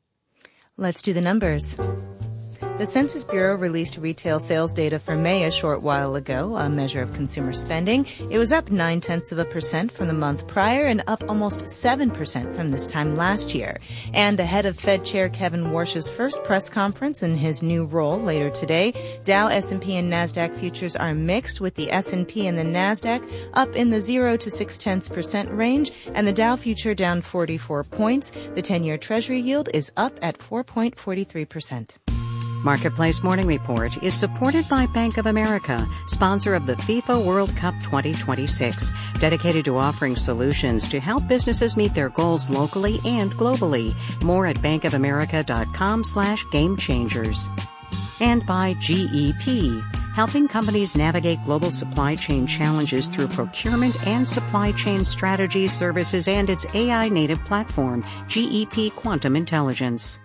Let's do the numbers. The Census Bureau released retail sales data for May a short while ago, a measure of consumer spending. It was up nine-tenths of a percent from the month prior and up almost seven percent from this time last year. And ahead of Fed Chair Kevin Warsh's first press conference in his new role later today, Dow, S and P, and NASDAQ futures are mixed, with the S and P and the NASDAQ up in the zero to six-tenths percent range, and the Dow future down forty-four points. The ten-year Treasury yield is up at four point four three percent. Marketplace Morning Report is supported by Bank of America, sponsor of the FIFA World Cup twenty twenty-six, dedicated to offering solutions to help businesses meet their goals locally and globally. More at bankofamerica.com slash game changers. And by G E P, helping companies navigate global supply chain challenges through procurement and supply chain strategy services and its A I-native platform, G E P Quantum Intelligence.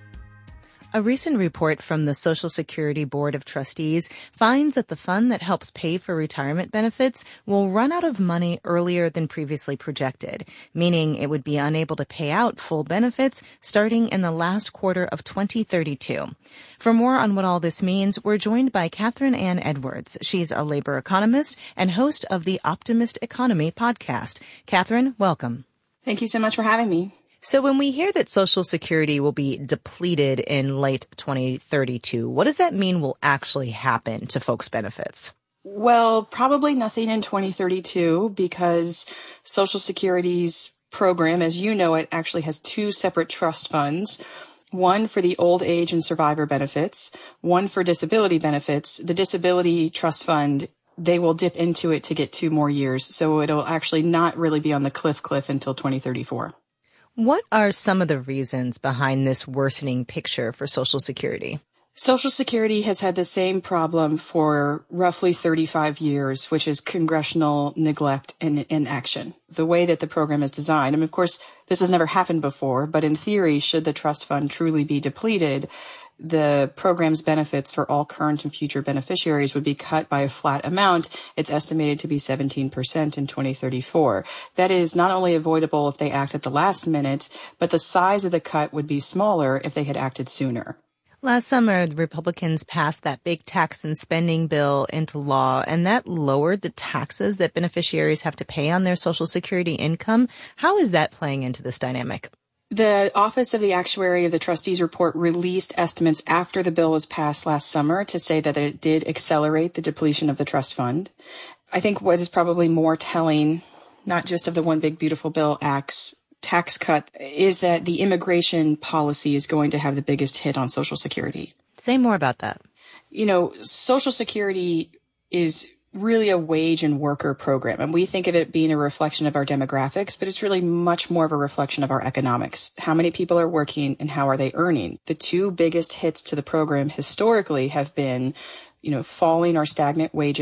A recent report from the Social Security Board of Trustees finds that the fund that helps pay for retirement benefits will run out of money earlier than previously projected, meaning it would be unable to pay out full benefits starting in the last quarter of twenty thirty-two. For more on what all this means, we're joined by Catherine Ann Edwards. She's a labor economist and host of the Optimist Economy podcast. Catherine, welcome. Thank you so much for having me. So when we hear that Social Security will be depleted in late twenty thirty-two, what does that mean will actually happen to folks' benefits? Well, probably nothing in twenty thirty-two, because Social Security's program, as you know it, actually has two separate trust funds. One for the old age and survivor benefits, one for disability benefits. The disability trust fund, they will dip into it to get two more years. So it'll actually not really be on the cliff cliff until twenty thirty-four. What are some of the reasons behind this worsening picture for Social Security? Social Security has had the same problem for roughly thirty-five years, which is congressional neglect and inaction. The way that the program is designed, I mean, of course, this has never happened before, but in theory, should the trust fund truly be depleted, the program's benefits for all current and future beneficiaries would be cut by a flat amount. It's estimated to be seventeen percent in twenty thirty-four. That is not only avoidable if they act at the last minute, but the size of the cut would be smaller if they had acted sooner. Last summer, the Republicans passed that big tax and spending bill into law, and that lowered the taxes that beneficiaries have to pay on their Social Security income. How is that playing into this dynamic? The Office of the Actuary of the Trustees Report released estimates after the bill was passed last summer to say that it did accelerate the depletion of the trust fund. I think what is probably more telling, not just of the One Big Beautiful Bill Act's tax cut, is that the immigration policy is going to have the biggest hit on Social Security. Say more about that. You know, Social Security is really a wage and worker program. And we think of it being a reflection of our demographics, but it's really much more of a reflection of our economics. How many people are working and how are they earning? The two biggest hits to the program historically have been, you know, falling or stagnant wages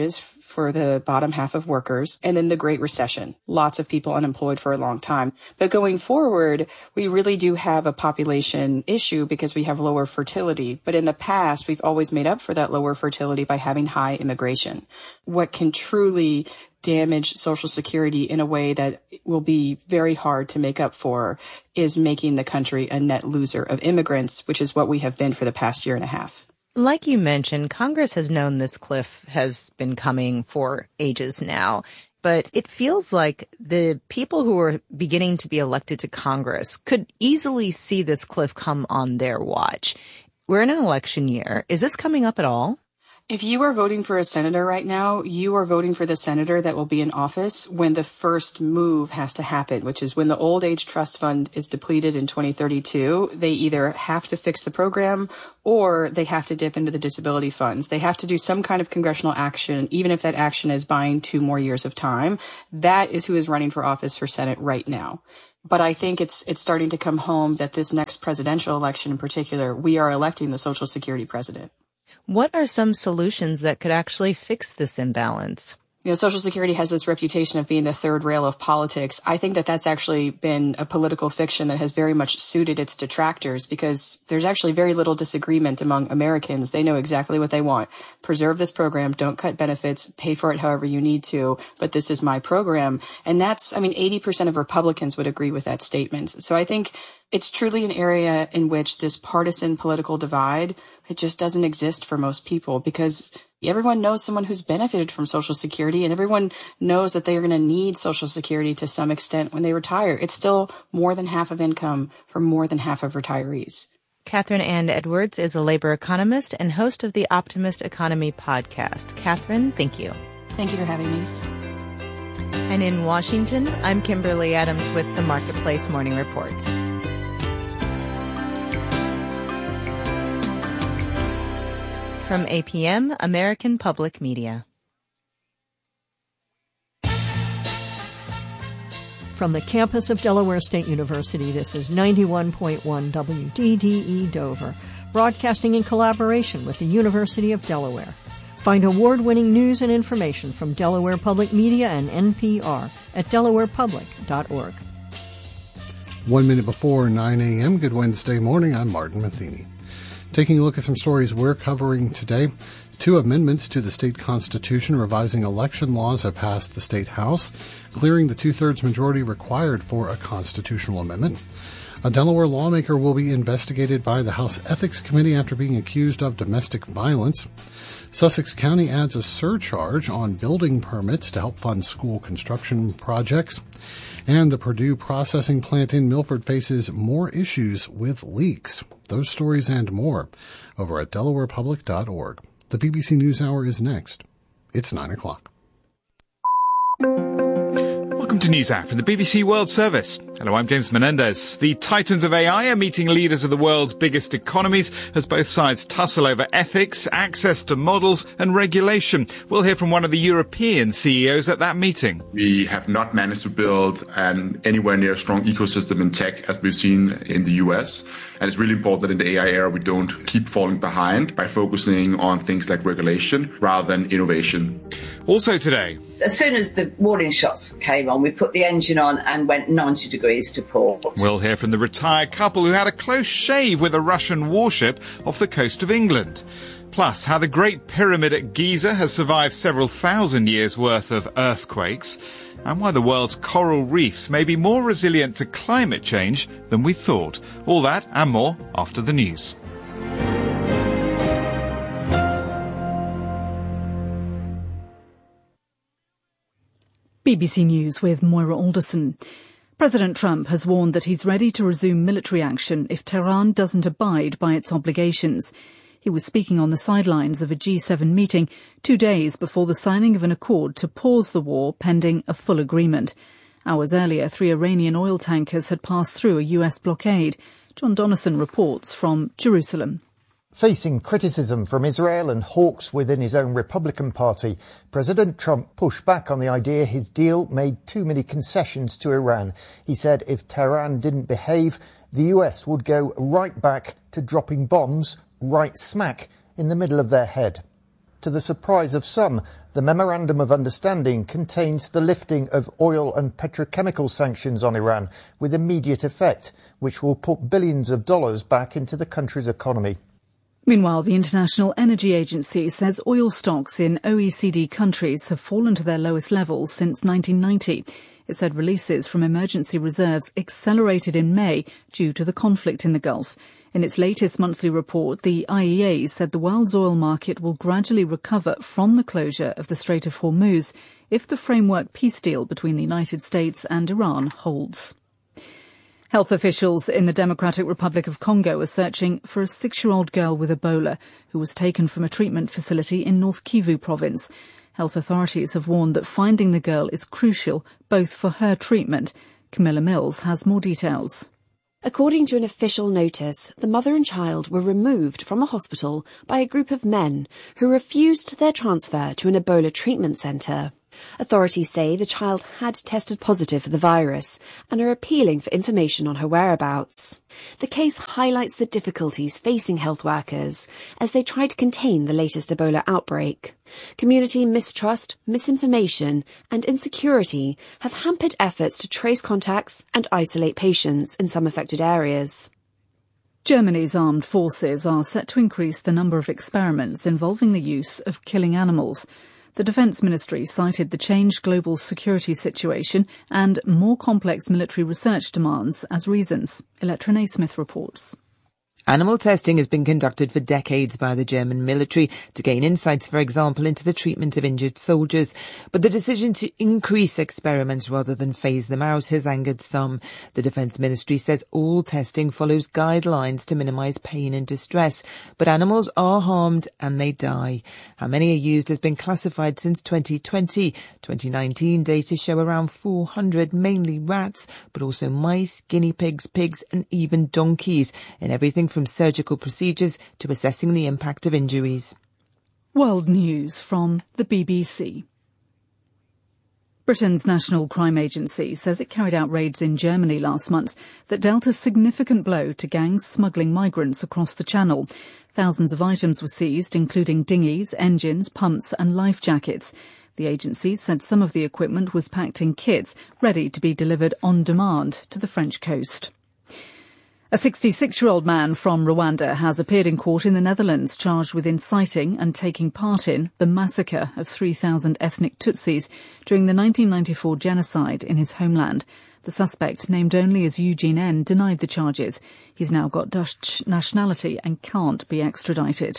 for the bottom half of workers, and then the Great Recession. Lots of people unemployed for a long time. But going forward, we really do have a population issue because we have lower fertility. But in the past, we've always made up for that lower fertility by having high immigration. What can truly damage Social Security in a way that will be very hard to make up for is making the country a net loser of immigrants, which is what we have been for the past year and a half. Like you mentioned, Congress has known this cliff has been coming for ages now, but it feels like the people who are beginning to be elected to Congress could easily see this cliff come on their watch. We're in an election year. Is this coming up at all? If you are voting for a senator right now, you are voting for the senator that will be in office when the first move has to happen, which is when the old age trust fund is depleted in twenty thirty-two. They either have to fix the program or they have to dip into the disability funds. They have to do some kind of congressional action, even if that action is buying two more years of time. That is who is running for office for Senate right now. But I think it's it's starting to come home that this next presidential election in particular, we are electing the Social Security president. What are some solutions that could actually fix this imbalance? You know, Social Security has this reputation of being the third rail of politics. I think that that's actually been a political fiction that has very much suited its detractors because there's actually very little disagreement among Americans. They know exactly what they want. Preserve this program, don't cut benefits, pay for it however you need to, but this is my program. And that's, I mean, eighty percent of Republicans would agree with that statement. So I think it's truly an area in which this partisan political divide, it just doesn't exist for most people because everyone knows someone who's benefited from Social Security and everyone knows that they are going to need Social Security to some extent when they retire. It's still more than half of income for more than half of retirees. Catherine Ann Edwards is a labor economist and host of the Optimist Economy podcast. Catherine, thank you. Thank you for having me. And in Washington, I'm Kimberly Adams with the Marketplace Morning Report. From A P M, American Public Media. From the campus of Delaware State University, this is ninety-one point one W D D E Dover, broadcasting in collaboration with the University of Delaware. Find award-winning news and information from Delaware Public Media and N P R at delaware public dot org. One minute before nine a.m., good Wednesday morning, I'm Martin Matheny. Taking a look at some stories we're covering today. Two amendments to the state constitution revising election laws have passed the state house, clearing the two-thirds majority required for a constitutional amendment. A Delaware lawmaker will be investigated by the House Ethics Committee after being accused of domestic violence. Sussex County adds a surcharge on building permits to help fund school construction projects. And the Purdue processing plant in Milford faces more issues with leaks. Those stories and more over at delaware public dot org. The B B C NewsHour is next. It's nine o'clock. Welcome to NewsHour from the B B C World Service. Hello, I'm James Menendez. The titans of A I are meeting leaders of the world's biggest economies as both sides tussle over ethics, access to models and regulation. We'll hear from one of the European C E Os at that meeting. We have not managed to build an anywhere near strong ecosystem in tech as we've seen in the U S. And it's really important that in the A I era we don't keep falling behind by focusing on things like regulation rather than innovation. Also today, as soon as the warning shots came on, we put the engine on and went ninety degrees to port. We'll hear from the retired couple who had a close shave with a Russian warship off the coast of England. Plus, how the Great Pyramid at Giza has survived several thousand years' worth of earthquakes, and why the world's coral reefs may be more resilient to climate change than we thought. All that and more after the news. B B C News with Moira Alderson. President Trump has warned that he's ready to resume military action if Tehran doesn't abide by its obligations. He was speaking on the sidelines of a G seven meeting two days before the signing of an accord to pause the war pending a full agreement. Hours earlier, three Iranian oil tankers had passed through a U S blockade. John Donnison reports from Jerusalem. Facing criticism from Israel and hawks within his own Republican Party, President Trump pushed back on the idea his deal made too many concessions to Iran. He said if Tehran didn't behave, the U S would go right back to dropping bombs right smack in the middle of their head. To the surprise of some, The Memorandum of Understanding contains the lifting of oil and petrochemical sanctions on Iran with immediate effect, which will put billions of dollars back into the country's economy. Meanwhile, the International Energy Agency says oil stocks in O E C D countries have fallen to their lowest levels since nineteen ninety. It said releases from emergency reserves accelerated in May due to the conflict in the Gulf. In its latest monthly report, the I E A said the world's oil market will gradually recover from the closure of the Strait of Hormuz if the framework peace deal between the United States and Iran holds. Health officials in the Democratic Republic of Congo are searching for a six-year-old girl with Ebola who was taken from a treatment facility in North Kivu province. Health authorities have warned that finding the girl is crucial both for her treatment. Camilla Mills has more details. According to an official notice, the mother and child were removed from a hospital by a group of men who refused their transfer to an Ebola treatment centre. Authorities say the child had tested positive for the virus and are appealing for information on her whereabouts. The case highlights the difficulties facing health workers as they try to contain the latest Ebola outbreak. Community mistrust, misinformation and insecurity have hampered efforts to trace contacts and isolate patients in some affected areas. Germany's armed forces are set to increase the number of experiments involving the use of killing animals. The Defence Ministry cited the changed global security situation and more complex military research demands as reasons. Electra Naismith reports. Animal testing has been conducted for decades by the German military to gain insights, for example, into the treatment of injured soldiers. But the decision to increase experiments rather than phase them out has angered some. The Defence Ministry says all testing follows guidelines to minimise pain and distress. But animals are harmed and they die. How many are used has been classified since twenty twenty. twenty nineteen data show around four hundred, mainly rats, but also mice, guinea pigs, pigs and even donkeys, and everything from surgical procedures to assessing the impact of injuries. World news from the B B C. Britain's National Crime Agency says it carried out raids in Germany last month that dealt a significant blow to gangs smuggling migrants across the Channel. Thousands of items were seized, including dinghies, engines, pumps and life jackets. The agency said some of the equipment was packed in kits, ready to be delivered on demand to the French coast. A sixty-six-year-old man from Rwanda has appeared in court in the Netherlands charged with inciting and taking part in the massacre of three thousand ethnic Tutsis during the nineteen ninety-four genocide in his homeland. The suspect, named only as Eugene N., denied the charges. He's now got Dutch nationality and can't be extradited.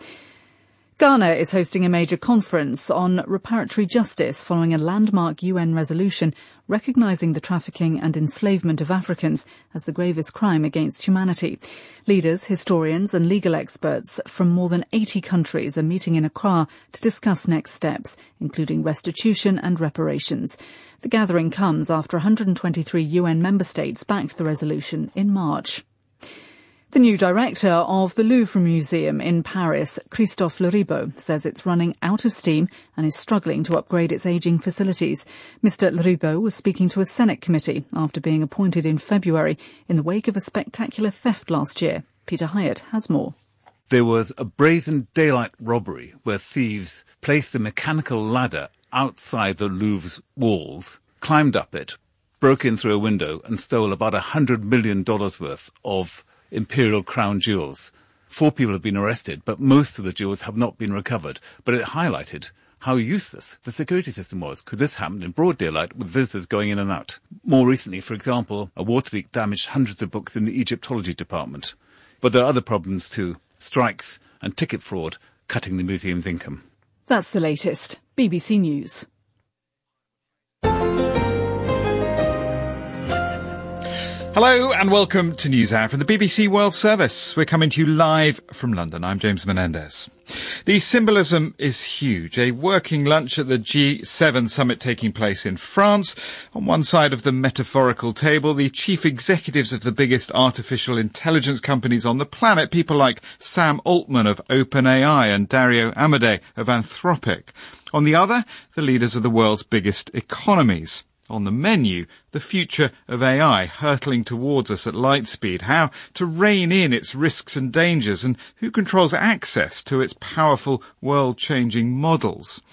Ghana is hosting a major conference on reparatory justice following a landmark U N resolution recognising the trafficking and enslavement of Africans as the gravest crime against humanity. Leaders, historians and legal experts from more than eighty countries are meeting in Accra to discuss next steps, including restitution and reparations. The gathering comes after one hundred twenty-three U N member states backed the resolution in March. The new director of the Louvre Museum in Paris, Christophe Leribaud, says it's running out of steam and is struggling to upgrade its ageing facilities. Mister Leribaud was speaking to a Senate committee after being appointed in February in the wake of a spectacular theft last year. Peter Hyatt has more. There was a brazen daylight robbery where thieves placed a mechanical ladder outside the Louvre's walls, climbed up it, broke in through a window and stole about one hundred million dollars worth of imperial crown jewels. Four people have been arrested, but most of the jewels have not been recovered. But it highlighted how useless the security system was. Could this happen in broad daylight with visitors going in and out? More recently, for example, a water leak damaged hundreds of books in the Egyptology department. But there are other problems too. Strikes and ticket fraud cutting the museum's income. That's the latest. B B C News. Hello and welcome to NewsHour from the B B C World Service. We're coming to you live from London. I'm James Menendez. The symbolism is huge. A working lunch at the G seven summit taking place in France. On one side of the metaphorical table, the chief executives of the biggest artificial intelligence companies on the planet, people like Sam Altman of OpenAI and Dario Amodei of Anthropic. On the other, the leaders of the world's biggest economies. On the menu, the future of A I hurtling towards us at light speed, how to rein in its risks and dangers, and who controls access to its powerful world-changing models.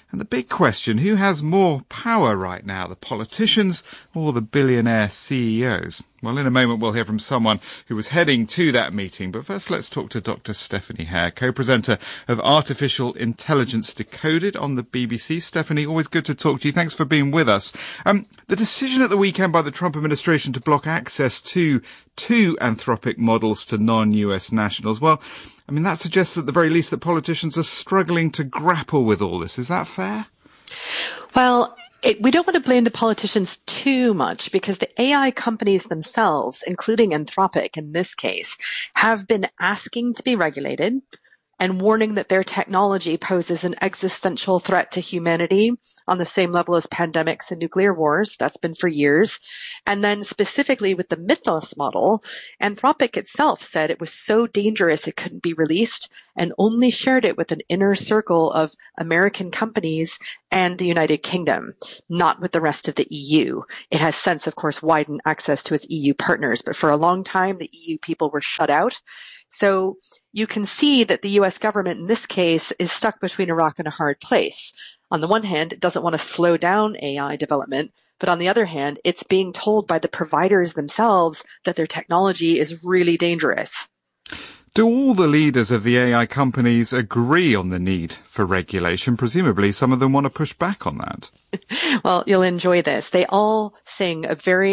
And the big question, who has more power right now, the politicians or the billionaire C E Os? Well, in a moment we'll hear from someone who was heading to that meeting. But first let's talk to Doctor Stephanie Hare, co-presenter of Artificial Intelligence Decoded on the B B C. Stephanie, always good to talk to you. Thanks for being with us. Um, the decision at the weekend by the Trump administration to block access to two Anthropic models to non-U S nationals, well, I mean, that suggests at the very least that politicians are struggling to grapple with all this. Is that fair? Well, It, we don't want to blame the politicians too much because the A I companies themselves, including Anthropic in this case, have been asking to be regulated and warning that their technology poses an existential threat to humanity on the same level as pandemics and nuclear wars. That's been for years. And then specifically with the Mythos model, Anthropic itself said it was so dangerous it couldn't be released and only shared it with an inner circle of American companies and the United Kingdom, not with the rest of the E U. It has since, of course, widened access to its E U partners, but for a long time, the E U people were shut out. So you can see that the U S government in this case is stuck between a rock and a hard place. On the one hand, it doesn't want to slow down A I development, but on the other hand, it's being told by the providers themselves that their technology is really dangerous. Do all the leaders of the A I companies agree on the need for regulation? Presumably some of them want to push back on that. Well, you'll enjoy this. They all sing a very